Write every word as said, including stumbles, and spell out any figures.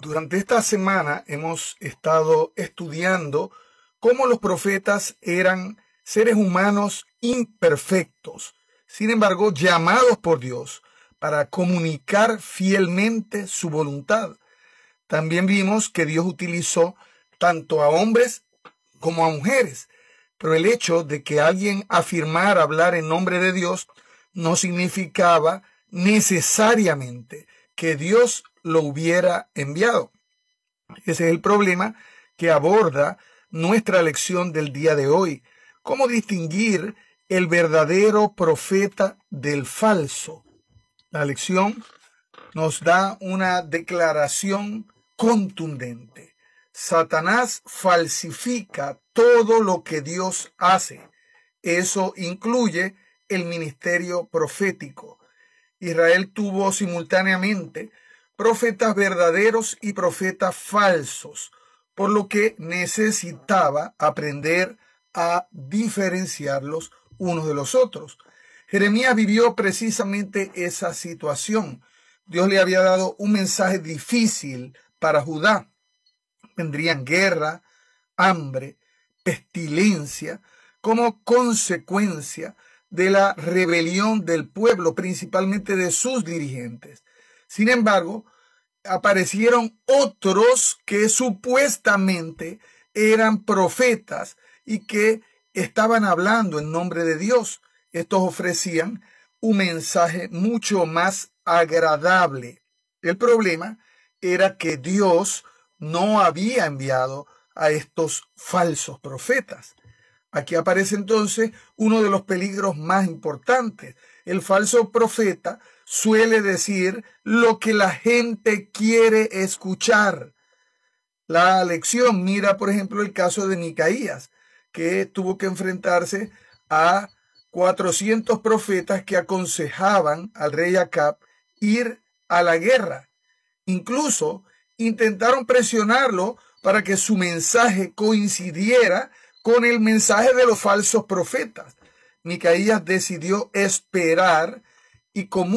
Durante esta semana hemos estado estudiando cómo los profetas eran seres humanos imperfectos, sin embargo llamados por Dios para comunicar fielmente su voluntad. También vimos que Dios utilizó tanto a hombres como a mujeres, pero el hecho de que alguien afirmara hablar en nombre de Dios no significaba necesariamente que Dios lo hubiera enviado. Ese es el problema que aborda nuestra lección del día de hoy. ¿Cómo distinguir el verdadero profeta del falso? La lección nos da una declaración contundente. Satanás falsifica todo lo que Dios hace. Eso incluye el ministerio profético. Israel tuvo simultáneamente profetas verdaderos y profetas falsos, por lo que necesitaba aprender a diferenciarlos unos de los otros. Jeremías vivió precisamente esa situación. Dios le había dado un mensaje difícil para Judá. Vendrían guerra, hambre, pestilencia, como consecuencia de la rebelión del pueblo, principalmente de sus dirigentes. Sin embargo, aparecieron otros que supuestamente eran profetas y que estaban hablando en nombre de Dios. Estos ofrecían un mensaje mucho más agradable. El problema era que Dios no había enviado a estos falsos profetas. Aquí aparece entonces uno de los peligros más importantes. El falso profeta suele decir lo que la gente quiere escuchar. La lección mira, por ejemplo, el caso de Micaías, que tuvo que enfrentarse a cuatrocientos profetas que aconsejaban al rey Acab ir a la guerra. Incluso intentaron presionarlo para que su mensaje coincidiera con el mensaje de los falsos profetas. Micaías decidió esperar y como